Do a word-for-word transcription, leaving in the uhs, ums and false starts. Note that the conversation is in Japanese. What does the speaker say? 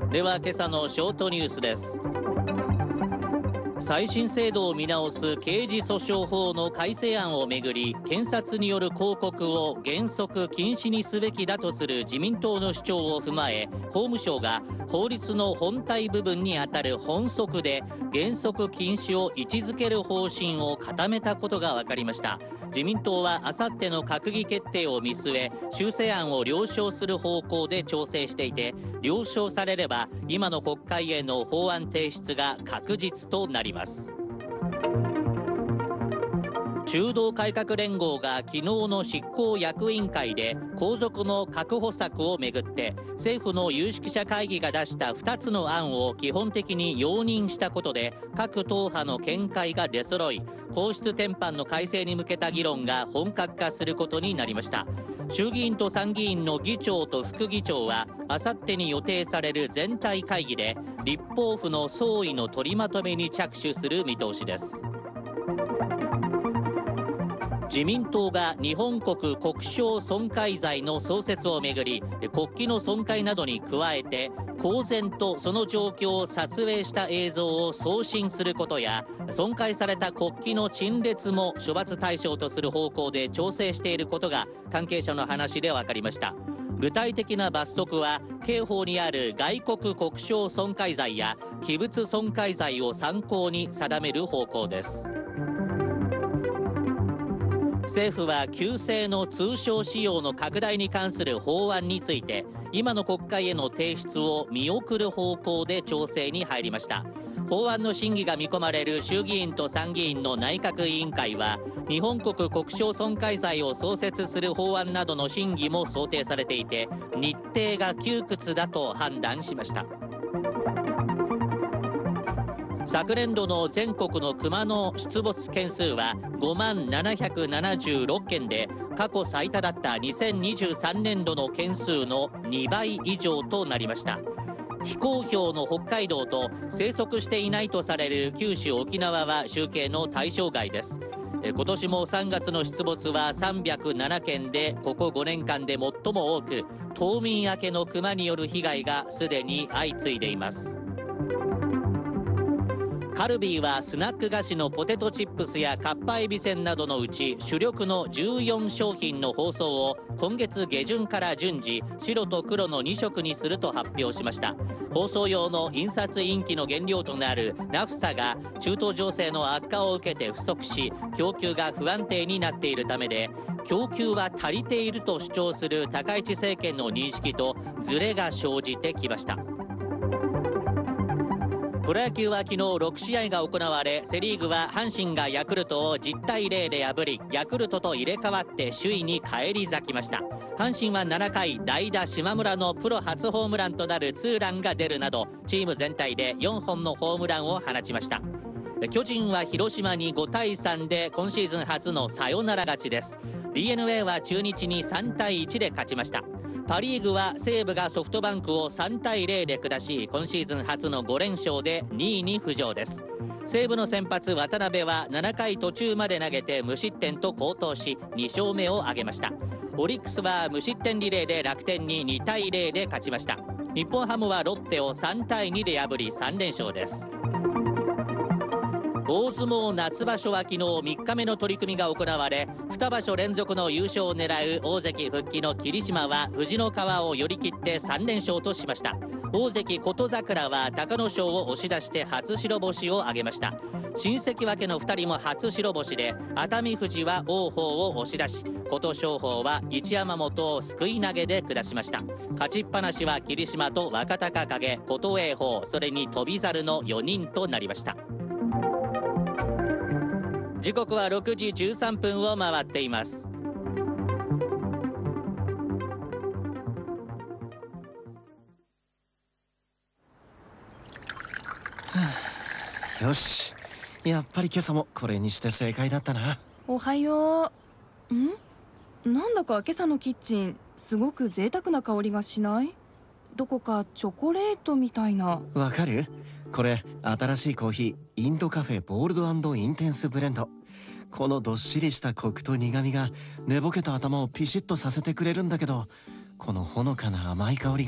では今朝のショートニュースです。再審制度を見直す刑事訴訟法の改正案をめぐり、検察による抗告を原則禁止にすべきだとする自民党の主張を踏まえ、法務省が法律の本体部分にあたる本則で原則禁止を位置づける方針を固めたことが分かりました。自民党はあさっての閣議決定を見据え、修正案を了承する方向で調整していて、了承されれば今の国会への法案提出が確実となります。中道改革連合が昨日の執行役員会で皇族の確保策をめぐって政府の有識者会議が出したふたつの案を基本的に容認したことで、各党派の見解が出揃い、皇室典範の改正に向けた議論が本格化することになりました。衆議院と参議院の議長と副議長はあさってに予定される全体会議で立法府の総意の取りまとめに着手する見通しです。自民党が日本国国章損壊罪の創設をめぐり、国旗の損壊などに加えて公然とその状況を撮影した映像を送信することや、損壊された国旗の陳列も処罰対象とする方向で調整していることが関係者の話で分かりました。具体的な罰則は刑法にある外国国章損壊罪や器物損壊罪を参考に定める方向です。政府は旧姓の通称使用の拡大に関する法案について今の国会への提出を見送る方向で調整に入りました。法案の審議が見込まれる衆議院と参議院の内閣委員会は日本国国章損壊罪を創設する法案などの審議も想定されていて、日程が窮屈だと判断しました。昨年度の全国のクマの出没件数はごまんななひゃくななじゅうろっけんで過去最多だったにせんにじゅうさんねんどの件数のにばい以上となりました。非公表の北海道と生息していないとされる九州沖縄は集計の対象外です。今年もさんがつの出没はさんびゃくななけんでここごねんかんで最も多く、冬眠明けのクマによる被害がすでに相次いでいます。カルビーはスナック菓子のポテトチップスやかっぱえびせんなどのうち主力のじゅうよんしょうひんの包装を今月下旬から順次白と黒のにしょくにすると発表しました。包装用の印刷インキの原料となるナフサが中東情勢の悪化を受けて不足し、供給が不安定になっているためで、供給は足りていると主張する高市政権の認識とズレが生じてきました。プロ野球は昨日ろくしあいが行われ、セリーグは阪神がヤクルトをじゅったいゼロで破り、ヤクルトと入れ替わって首位に返り咲きました。阪神はななかい代打島村のプロ初ホームランとなるツーランが出るなどチーム全体でよんほんのホームランを放ちました。巨人は広島にごたいさんで今シーズン初のサヨナラ勝ちです。 ディーエヌエー は中日にさんたいいちで勝ちました。パ・リーグは西武がソフトバンクをさんたいゼロで下し、今シーズン初のごれんしょうでにいに浮上です。西武の先発渡辺はななかい途中まで投げて無失点と好投しにしょうめを挙げました。オリックスは無失点リレーで楽天ににたいゼロで勝ちました。日本ハムはロッテをさんたいにで破りさんれんしょうです。大相撲夏場所は昨日みっかめの取り組みが行われ、にばしょ連続の優勝を狙う大関復帰の霧島は藤の川を寄り切ってさんれんしょうとしました。大関琴櫻は隆の勝を押し出して初白星を挙げました。新関脇のふたりも初白星で、熱海富士は王鵬を押し出し、琴勝峰は一山本をすくい投げで下しました。勝ちっぱなしは霧島と若隆景、琴栄鵬、それに翔猿のよにんとなりました。時刻はろくじじゅうさんぷんを回っています。 よし、やっぱり今朝もこれにして正解だったな。 おはよう。ん？なんだか今朝のキッチンすごく贅沢な香りがしない？どこかチョコレートみたいな。 わかる？これ新しいコーヒー、インドカフェボールド&インテンスブレンド。このどっしりしたコクと苦みが寝ぼけた頭をピシッとさせてくれるんだけど、このほのかな甘い香りが